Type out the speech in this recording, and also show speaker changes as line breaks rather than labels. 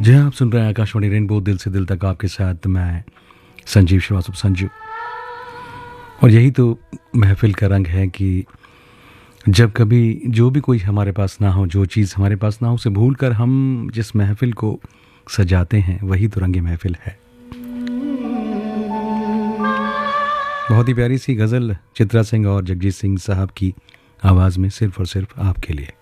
जी हाँ, आप सुन रहे हैं आकाशवाणी रेनबो दिल से दिल तक आपके साथ मैं संजीव श्रीवास्तव संजू। और यही तो महफ़िल का रंग है कि जब कभी जो भी कोई हमारे पास ना हो, जो चीज़ हमारे पास ना हो, उसे भूल कर हम जिस महफ़िल को सजाते हैं वही तो रंग महफ़िल है। बहुत ही प्यारी सी गज़ल चित्रा सिंह और जगजीत सिंह साहब की आवाज़ में सिर्फ़ और सिर्फ़ आपके लिए।